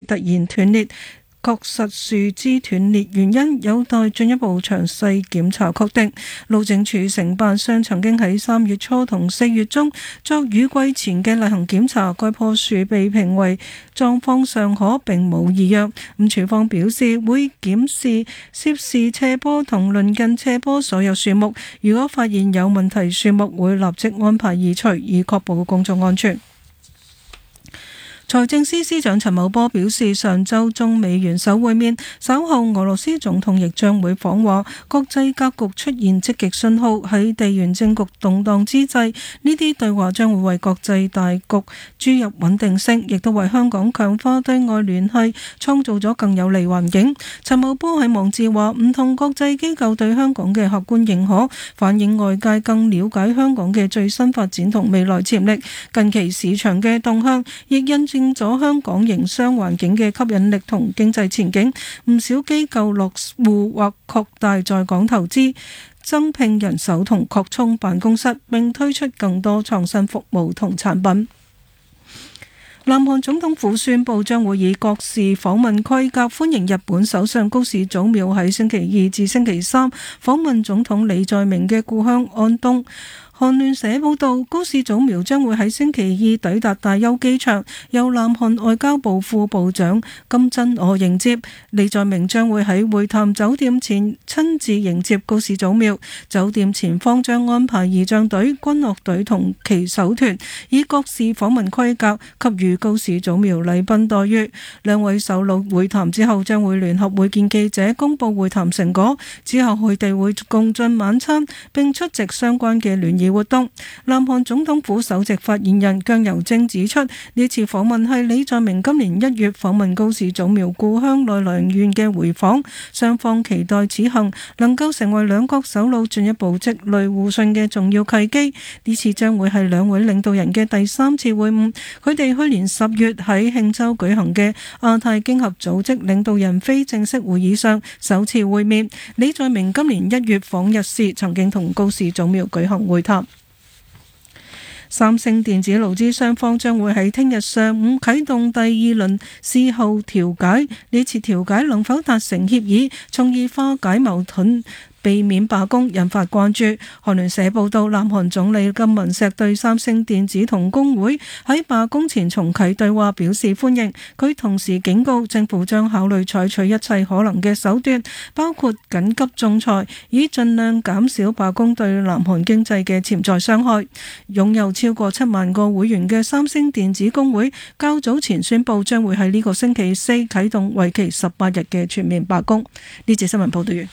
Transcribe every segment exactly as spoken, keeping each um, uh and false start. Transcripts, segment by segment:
突然斷裂。確實樹枝斷裂原因有待進一步詳細檢查確定。路政署承辦商曾經喺三月初同四月中作雨季前嘅例行檢查，該棵樹被評為狀況尚可，並冇異樣。咁署方表示會檢視涉事斜坡同鄰近斜坡所有樹木，如果發現有問題樹木，會立即安排移除，以確保公眾安全。財政司司長陳茂波表示，上週中美元首會面，稍後俄羅斯總統亦將會訪華，國際格局出現積極信號。喺地緣政局動盪之際，呢啲對話將會為國際大局注入穩定性，亦都為香港強化對外聯繫創造咗更有利環境。陳茂波喺網誌話，唔同國際機構對香港嘅客觀認可，反映外界更了解香港嘅最新發展同未來潛力。近期市場嘅動向亦印證咗香港營商環境嘅吸引力同經濟前景，唔少機構落戶或擴大在港投資，增聘人手同擴充辦公室，並推出更多創新服務同產品。南韓總統府宣布將會以國事訪問規格歡迎日本首相高市早苗喺星期二至星期三訪問總統李在明嘅故鄉安東。韓聯社報道，高市早苗將會喺星期二抵達大邱機場，由南韓外交部副部長金真我迎接。李在明將會喺會談酒店前親自迎接高市早苗，酒店前方將安排儀仗隊、軍樂隊同旗手團，以國事訪問規格給予高市早苗禮賓待遇。兩位首腦會談之後將會聯合會見記者，公佈會談成果。之後佢哋會共進晚餐並出席相關嘅聯誼活動。南韓總統府首席發言人姜由正指出，呢次訪問係李在明今年一月訪問高市早苗故鄉奈良縣嘅回訪，雙方期待此行能夠成為兩國首腦進一步積累互信嘅重要契機。呢次將會係兩位領導人嘅第三次會晤，佢哋去年十月喺慶州舉行嘅亞太經合組織領導人非正式會議上首次會面。李在明今年一月訪日時曾經同高市早苗舉行會談。三星電子勞資雙方將會喺聽日上午啟動第二輪事後調解，呢次調解能否達成協議，從而化解矛盾，避免罷工，引發關注。韓聯社報道，南韓總理金文錫對三星電子同工會喺罷工前重啟對話表示歡迎。佢同時警告政府將考慮採取一切可能嘅手段，包括緊急仲裁，以盡量減少罷工對南韓經濟嘅潛在傷害。擁有超過七萬個會員嘅三星電子工會較早前宣布將會喺呢個星期四啟動為期十八日嘅全面罷工。呢節新聞報道完。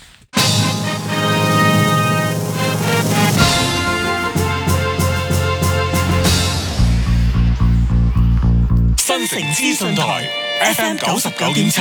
新城資訊台 F M 九十九點七。